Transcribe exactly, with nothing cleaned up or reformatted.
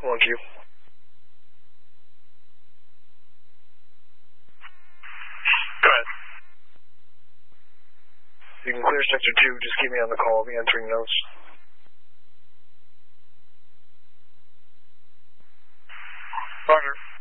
one Q. Go ahead. You can clear sector two, just keep me on the call, I'll be entering notes. Roger.